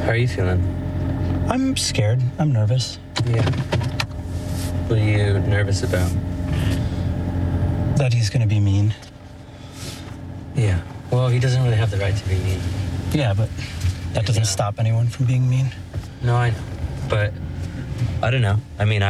How are you feeling? I'm scared. I'm nervous. Yeah. What are you nervous about? That he's gonna be mean. Yeah. Well, he doesn't really have the right to be mean. Yeah, but that doesn't Yeah. stop anyone from being mean. No, I know. But I don't know. I mean,